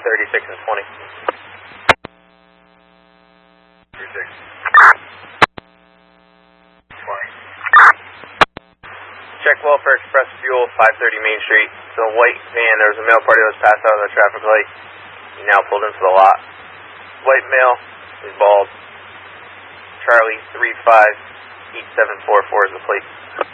36 and 20. 36. 20. Check Welfare Express Fuel, 530 Main Street. It's a white van. There was a male party that was passed out of the traffic light. He now pulled into the lot. White male, he's bald. Charlie 35874 is the plate.